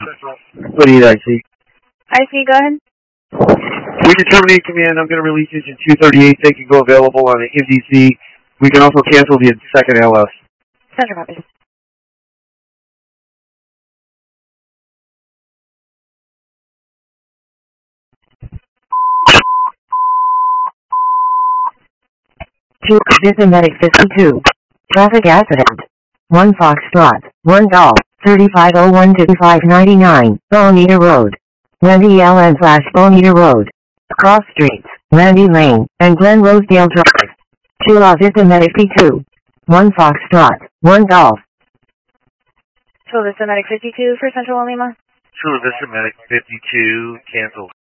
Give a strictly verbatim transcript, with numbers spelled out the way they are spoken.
What do you need, I C? I C, go ahead. We can terminate command. I'm going to release engine two thirty-eight. They can go available on the M D C. We can also cancel the second L S. Center copy. Two, Diplomatic fifty-two. Traffic accident. One Foxtrot, one Golf, thirty-five oh one to five ninety-nine, Bonita Road. Randy Allen slash Bonita Road. Cross streets, Randy Lane, and Glen Rosedale Drive. Two, Diplomatic fifty-two. One Foxtrot, one Golf. So Diplomatic fifty-two for Central Lima. True, Diplomatic fifty-two, cancel.